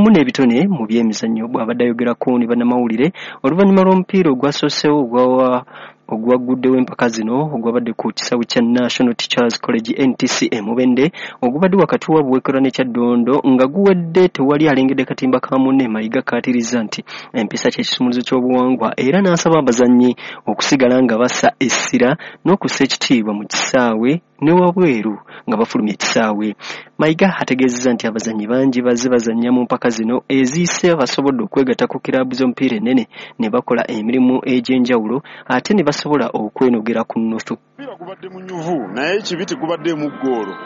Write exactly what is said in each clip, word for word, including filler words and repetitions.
wamu n'ebitone mu by'emizannyo bw'abadde ayogerako ne bannamawulire oluvannyuma lw'omupiira ogwasoosewo ogwa ogwaguddewo empaka zino ogwabadde ku kisawe kya National Teachers College N T C E Mubende ogubadde wakati wa Buweekera ne Kyaddondo nga guwedde tewali alengedde katimba ka munne. Mayiga kaatiriza nti empisa kye kisumuluzo ky'obuwangwa era n'asaba abazannyi okusigala nga bassa essira n'okussa ekitiibwa mu kisaawe ne wabweru nga bafulumya ekisaawe. Mayiga ategeezezza nti abazannyi bangi bazze bazannya mu mpaka zino eziise basobodde okwegatta ku kiraabu z'omupiira ennene ne bakola emirimu egy'enjawulo ate ne basobola okwenogera ku nnusu. Omupiira gubadde munyuvu naye ekibiti gubadde mu ggoolo.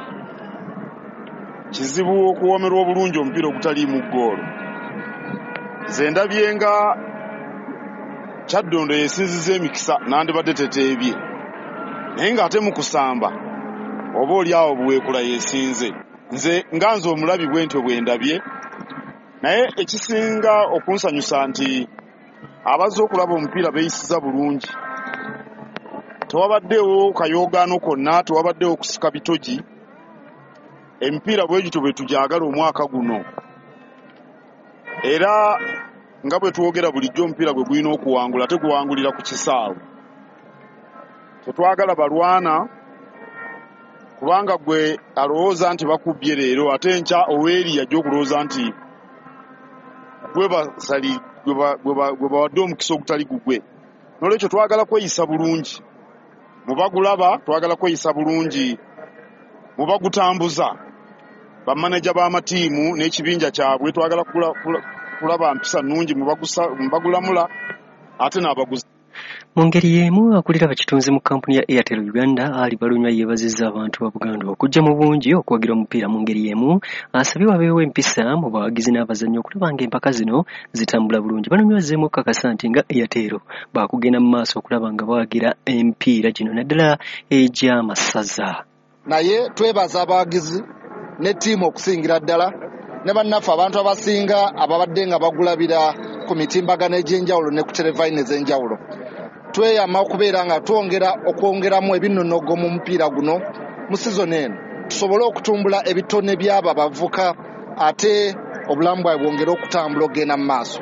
Kizibu okuwoomerwa obulungi omupiira ogutali mu ggoolo. Nze ndabye nga Kyaddondo yeesinziza emikisa nandibadde teteebye naye ng'ate mu kusamba oba oli awo Buweekula yeesinze. Nze nga nze omulabi bwentyo bwe ndabye naye ekisinga okunsanyusa nti abazze okulaba omupiira beeyisiza bulungi. Tewabaddewo kayoogaano konna, tewabaddewo kusika bitogi. Emipiira bwe gityo bwe tugyagala omwaka guno. Era nga bwe twogera bulijjo omupiira gwe gulina okuwangula teguwangulira ku kisaawe. Tetwagala balwana kubanga gwe alowooza nti bakubbye leero ate nkya oweeri yajja okulowooza nti gwe basali gwe bawadde omukisa ogutali gugwe. N'olwekyo twagala kweyisa bulungi mu bagulaba, twagala kweyisa bulungi mu bagutambuza. Bamaneja b'amatiimu n'ekibinja kyabwe twagala kulaba mpisa nnungi mu bagulamula ate n'abaguzi. Mu ngeri y'emu akulira bakitunzi mu kampuni ya Airtel Uganda Ali Balunywa yeebazizza abantu ba Buganda okujja mu bungi okwagira omupiira. Mu ngeri y'emu asabye wabeewo empisa mu bawagizi n'abazannyi okulaba ng'empaka zino zitambula bulungi. Balunywa azzeemu okukakasa nti nga Airtel baakugenda mu maaso okulaba nga bawagira emipiira gino naddala egy'amasaza. Naye twebaza abawagizi ne ttiimu okusingira ddala ne bannaffe abantu abasinga ababadde nga bagulabira ku mitimbagano egy'enjawulo ne ku televayini ez'enjawulo. Tweyama okubeera nga twongera okwongeramu ebinnonogo mu mupiira guno mu sizoni eno tusobole okutumbula ebitone by'abo abavuka ate obulamu bwabwe bwongere okutambula okugenda mu maaso.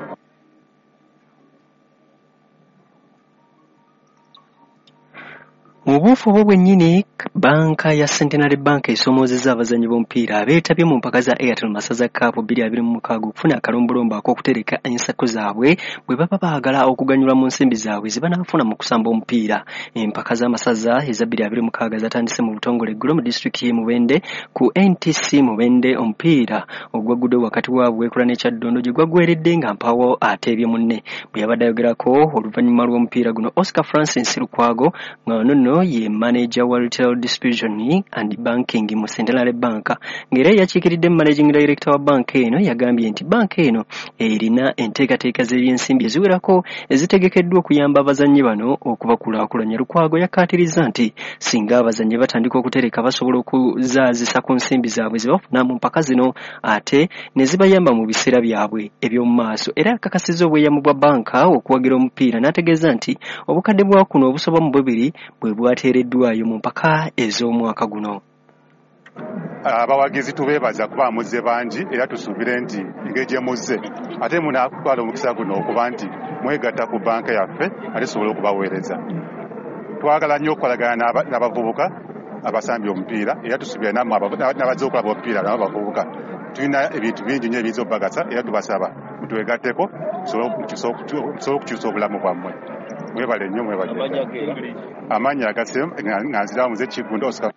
Mu buufu obwo bwennyini banka ya Centenary Bank esomoozezza abazannyi b'omupiira abeetabye mu mpaka za Airtel Masaza Cup bbiri abiri mu mukaaga okufuna akalombolombo ak'okutereka ensako zaabwe bwe baba baagala okuganyulwa mu nsimbi zaabwe ze banaafuna mu kusamba omupiira. Empaka z'amasaza eza bbiri abiri mu mukaaga zatandise mu butongole eggulo mu disitulikiti y'e Mubende ku N T C Mubende. Omupiira ogwagguddewo wakati wa Buweekula ne Kyaddondo gye gwaggweredde nga Mpawo ateebye munne. Bwe yabadde ayogerako oluvannyuma lw'omupiira guno Oscar Francis Lukwago nga nonno ye manager wa Retail Distribution and Banking mu Centenary Bank ng'era yakiikiridde managing director wa banka eno yagambye nti banka eno erina enteekateeka z'ebyensimbi eziwerako ezitegekeddwa okuyamba abazannyi bano okubakulaakulanya. Lukwago yakkaatiriza nti singa abazannyi batandika okutereka basobola okuzaazisa ku nsimbi zaabwe ze bafuna mu mpaka zino ate ne zibayamba mu biseera byabwe eby'omu maaso. Era akakasizza obweyamo bwa banka okuwagira omupiira n'ategeeza nti obukadde bwa kuno obusoba mu bubiri bwe bwateereddwayo mu mpaka ez'omwaka guno. Abawagizi tubeebaza kuba muzze bangi era tusuubire nti engeri gye muzze ate munaakutwala omukisa guno okuba nti mwegatta ku banka yaffe ate tusobole okubaweereza. Twagala nnyo okukolagana n'abavubuka abasambye omupiira era tusuubira nammwe n'abazze okulaba omupiira nabo bavubuka. Tulina ebintu bingi nnyo ebiyinza okubagasa era tubasaba mutwegatteko tusobole okukyusa obulamu bwammwe. Mwebale nnyo mwebale. Amanya agase nga nzirawo muze Kigunda Oscar.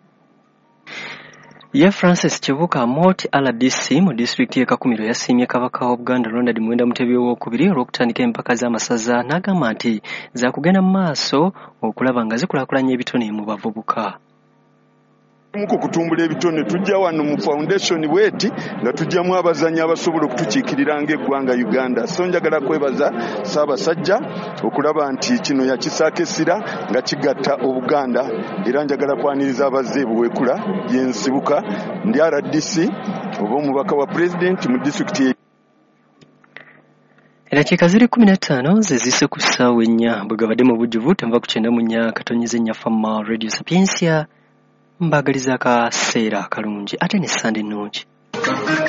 Ye Francis Kibuka Moti L D C mu district y'e Kakumiro yasiimye Kabaka wa Buganda Ronald Muwenda Mutebi w'okubiri olw'okutandika empaka z'amasaza n'agamba nti zaakugenda mu maaso okulaba nga zikulaakulanya ebitone mu bavubuka. Muko kutumbula ebitone tujja wano mu foundation bweti nga tujjamu abazannyi abasobola okutukiikirira ng'eggwanga Uganda. So njagala kwebaza Ssaabasajja okulaba nti kino yakisaako essira nga kigatta Obuganda era njagala kwaniriza abazze Buweekula yensibuka ndi R D C oba omubaka wa president mu district. Edakiika ziri kumi na ttaano ze zisse ku ssaawa ennya bwe gabadde mu bujjuvu tenva ku kyenda mu nnya katonnyeze nnya Fama Radio Sapiensia mbagaliza akaseera akalungi ate ne Sande ennungi.